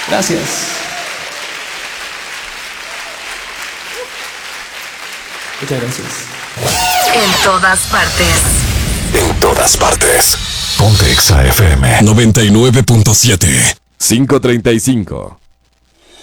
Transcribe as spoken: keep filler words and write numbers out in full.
Gracias. Muchas gracias. En todas partes. En todas partes. Ponte Exa F M. noventa y nueve punto siete. quinientos treinta y cinco.